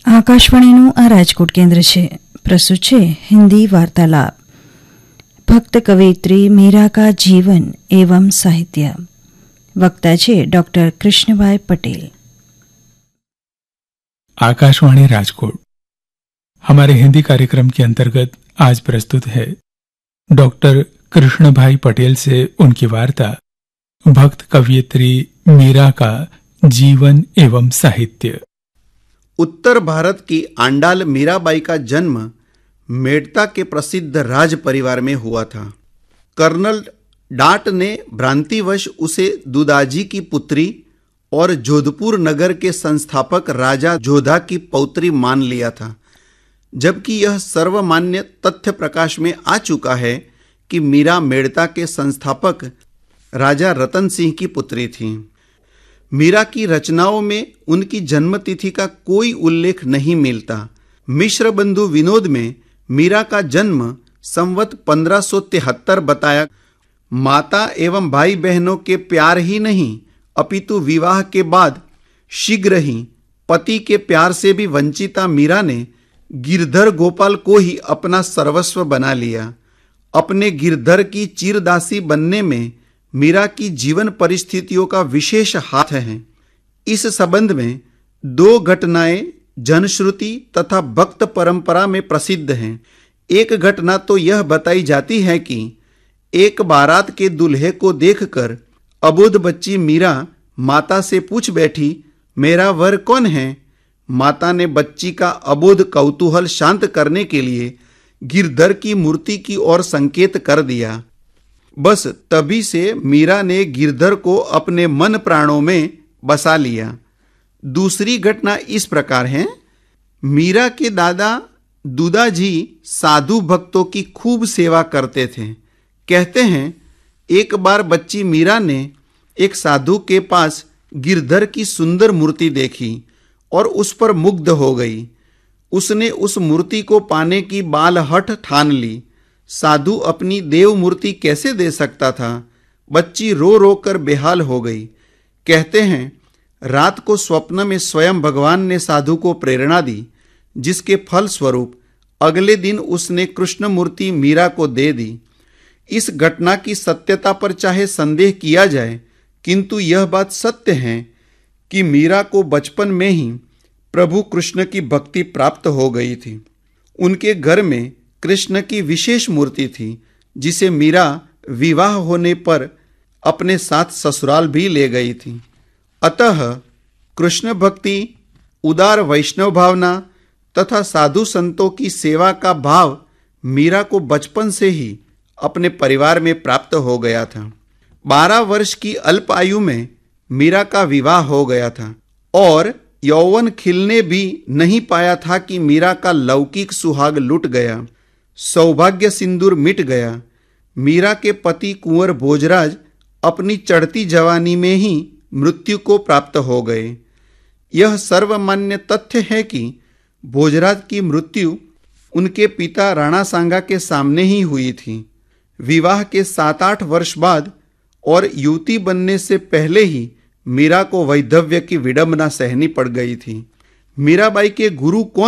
આકાશવાણીનું આ રાજકોટ કેન્દ્ર છે. પ્રસ્તુત છે હિન્દી વાર્તાલાપ. ભક્ત કવિયત્રી મીરા का जीवन एवं साहित्य. वक्ता છે डॉक्टर कृष्णभाई पटेल. आकाशवाणी राजकोट. हमारे हिंदी कार्यक्रम के अंतर्गत आज प्रस्तुत है डॉक्टर कृष्णभाई पटेल से उनकी वार्ता भक्त कवियत्री मीरा का जीवन एवं साहित्य. उत्तर भारत की आंडाल मीराबाई का जन्म मेड़ता के प्रसिद्ध राज परिवार में हुआ था. कर्नल डाट ने भ्रांतिवश उसे दुदाजी की पुत्री और जोधपुर नगर के संस्थापक राजा जोधा की पौत्री मान लिया था, जबकि यह सर्वमान्य तथ्य प्रकाश में आ चुका है कि मीरा मेड़ता के संस्थापक राजा रतन सिंह की पुत्री थी. मीरा की रचनाओं में उनकी जन्मतिथि का कोई उल्लेख नहीं मिलता. मिश्र बंधु विनोद में मीरा का जन्म संवत 1573 बताया. माता एवं भाई बहनों के प्यार ही नहीं अपितु विवाह के बाद शीघ्र ही पति के प्यार से भी वंचिता मीरा ने गिरधर गोपाल को ही अपना सर्वस्व बना लिया. अपने गिरधर की चिरदासी बनने में मीरा की जीवन परिस्थितियों का विशेष हाथ है. इस संबंध में दो घटनाएं जनश्रुति तथा भक्त परंपरा में प्रसिद्ध हैं. एक घटना तो यह बताई जाती है कि एक बारात के दूल्हे को देखकर अबोध बच्ची मीरा माता से पूछ बैठी, मेरा वर कौन है? माता ने बच्ची का अबोध कौतूहल शांत करने के लिए गिरधर की मूर्ति की ओर संकेत कर दिया. बस तभी से मीरा ने गिरधर को अपने मन प्राणों में बसा लिया. दूसरी घटना इस प्रकार है. मीरा के दादा दुदाजी साधु भक्तों की खूब सेवा करते थे. कहते हैं एक बार बच्ची मीरा ने एक साधु के पास गिरधर की सुंदर मूर्ति देखी और उस पर मुग्ध हो गई. उसने उस मूर्ति को पाने की बालहठ ठान ली. साधु अपनी देव मूर्ति कैसे दे सकता था? बच्ची रो रो कर बेहाल हो गई. कहते हैं रात को स्वप्न में स्वयं भगवान ने साधु को प्रेरणा दी, जिसके फल स्वरूप अगले दिन उसने कृष्ण मूर्ति मीरा को दे दी. इस घटना की सत्यता पर चाहे संदेह किया जाए, किंतु यह बात सत्य है कि मीरा को बचपन में ही प्रभु कृष्ण की भक्ति प्राप्त हो गई थी. उनके घर में कृष्ण की विशेष मूर्ति थी, जिसे मीरा विवाह होने पर अपने साथ ससुराल भी ले गई थी. अतः कृष्ण भक्ति, उदार वैष्णव भावना तथा साधु संतों की सेवा का भाव मीरा को बचपन से ही अपने परिवार में प्राप्त हो गया था. 12 वर्ष की अल्प आयु में मीरा का विवाह हो गया था और यौवन खिलने भी नहीं पाया था कि मीरा का लौकिक सुहाग लुट गया. सौभाग्य सिंदूर मिट गया. मीरा के पति कुंवर भोजराज अपनी चढ़ती जवानी में ही मृत्यु को प्राप्त हो गए. यह सर्वमान्य तथ्य है कि भोजराज की मृत्यु उनके पिता राणा सांगा के सामने ही हुई थी. विवाह के 7-8 वर्ष बाद और युवती बनने से पहले ही मीरा को वैधव्य की विडंबना सहनी पड़ गई थी. मीराबाई के गुरु कौन